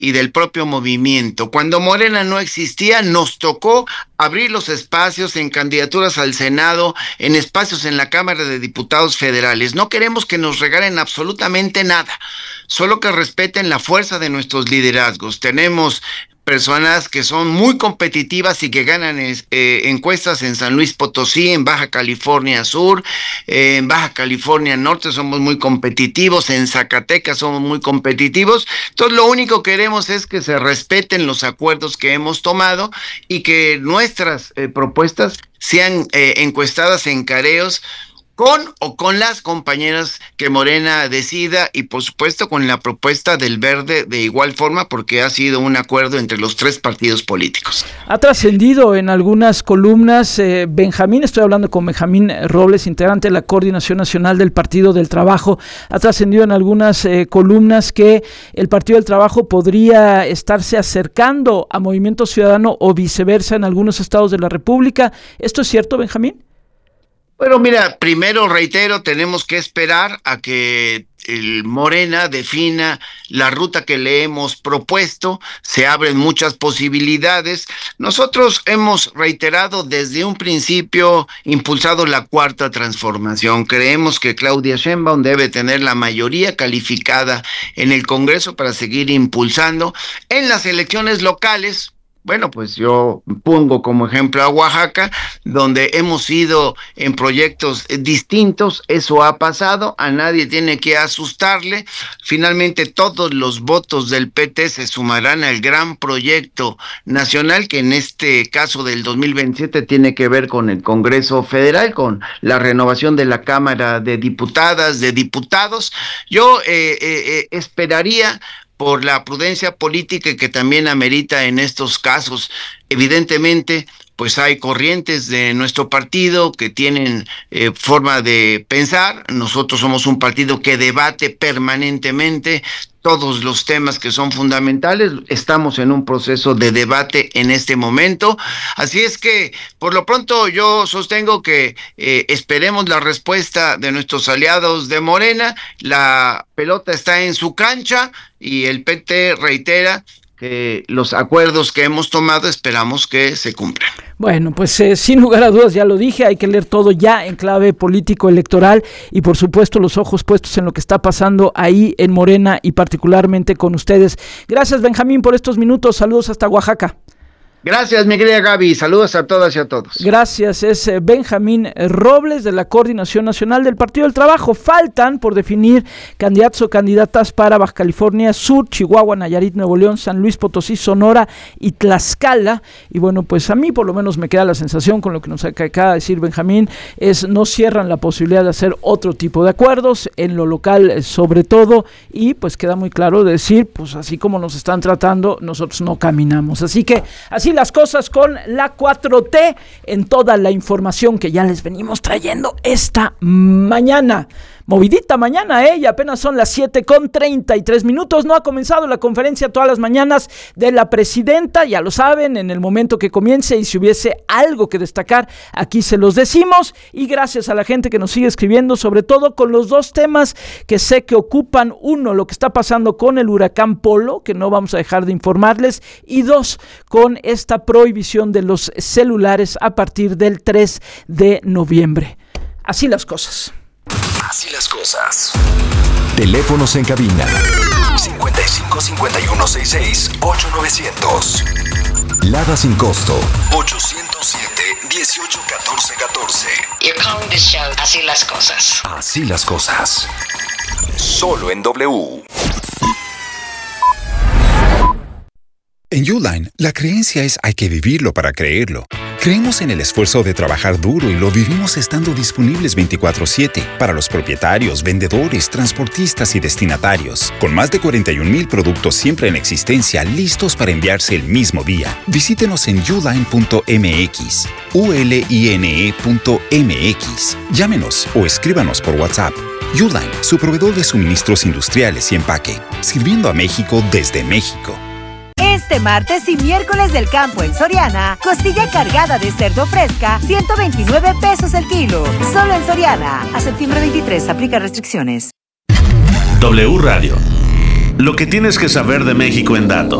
y del propio movimiento. Cuando Morena no existía, nos tocó abrir los espacios en candidaturas al Senado, en espacios en la Cámara de Diputados federales. No queremos que nos regalen absolutamente nada, solo que respeten la fuerza de nuestros liderazgos. Tenemos personas que son muy competitivas y que ganan encuestas en San Luis Potosí, en Baja California Sur, en Baja California Norte somos muy competitivos, en Zacatecas somos muy competitivos. Entonces lo único que queremos es que se respeten los acuerdos que hemos tomado y que nuestras propuestas sean encuestadas en careos con o con las compañeras que Morena decida, y por supuesto con la propuesta del Verde de igual forma, porque ha sido un acuerdo entre los tres partidos políticos. Ha trascendido en algunas columnas, estoy hablando con Benjamín Robles, integrante de la Coordinación Nacional del Partido del Trabajo, ha trascendido en algunas columnas que el Partido del Trabajo podría estarse acercando a Movimiento Ciudadano o viceversa en algunos estados de la República. ¿Esto es cierto, Benjamín? Bueno, mira, primero reitero, tenemos que esperar a que el Morena defina la ruta que le hemos propuesto. Se abren muchas posibilidades. Nosotros hemos reiterado desde un principio, impulsado la cuarta transformación. Creemos que Claudia Sheinbaum debe tener la mayoría calificada en el Congreso para seguir impulsando. En las elecciones locales, bueno, pues yo pongo como ejemplo a Oaxaca, donde hemos ido en proyectos distintos. Eso ha pasado, a nadie tiene que asustarle. Finalmente todos los votos del PT se sumarán al gran proyecto nacional, que en este caso del 2027 tiene que ver con el Congreso Federal, con la renovación de la Cámara de Diputadas, de Diputados. Yo esperaría, por la prudencia política que también amerita en estos casos. Evidentemente, pues hay corrientes de nuestro partido que tienen forma de pensar. Nosotros somos un partido que debate permanentemente todos los temas que son fundamentales. Estamos en un proceso de debate en este momento. Así es que, por lo pronto, yo sostengo que esperemos la respuesta de nuestros aliados de Morena. La pelota está en su cancha y el PT reitera que los acuerdos que hemos tomado esperamos que se cumplan. Bueno, pues sin lugar a dudas, ya lo dije, hay que leer todo ya en clave político-electoral y por supuesto los ojos puestos en lo que está pasando ahí en Morena y particularmente con ustedes. Gracias, Benjamín, por estos minutos. Saludos hasta Oaxaca. Gracias, mi querida Gaby. Saludos a todas y a todos. Gracias. Es Benjamín Robles de la Coordinación Nacional del Partido del Trabajo. Faltan por definir candidatos o candidatas para Baja California Sur, Chihuahua, Nayarit, Nuevo León, San Luis Potosí, Sonora y Tlaxcala. Y bueno, pues a mí por lo menos me queda la sensación con lo que nos acaba de decir Benjamín, no cierran la posibilidad de hacer otro tipo de acuerdos en lo local sobre todo, y pues queda muy claro de decir, pues así como nos están tratando, nosotros no caminamos. Así que así las cosas con la 4T en toda la información que ya les venimos trayendo esta mañana. Movidita mañana, y apenas son las 7:33. No ha comenzado la conferencia todas las mañanas de la presidenta, ya lo saben, en el momento que comience, y si hubiese algo que destacar, aquí se los decimos, y gracias a la gente que nos sigue escribiendo, sobre todo con los dos temas que sé que ocupan: uno, lo que está pasando con el huracán Polo, que no vamos a dejar de informarles, y dos, con esta prohibición de los celulares a partir del 3 de noviembre. Así las cosas. Así las cosas. Teléfonos en cabina 55 51 66 8900. Lada sin costo 807 18 14 14. You're calling this show Así las cosas. Así las cosas. Solo en W. En Uline, la creencia es hay que vivirlo para creerlo. Creemos en el esfuerzo de trabajar duro y lo vivimos estando disponibles 24/7 para los propietarios, vendedores, transportistas y destinatarios. Con más de 41,000 productos siempre en existencia, listos para enviarse el mismo día. Visítenos en uline.mx, uline.mx. Llámenos o escríbanos por WhatsApp. Uline, su proveedor de suministros industriales y empaque, sirviendo a México desde México. Este martes y miércoles del campo en Soriana, costilla cargada de cerdo fresca, 129 pesos el kilo. Solo en Soriana. A septiembre 23, aplica restricciones. W Radio, Lo que tienes que saber de México en datos.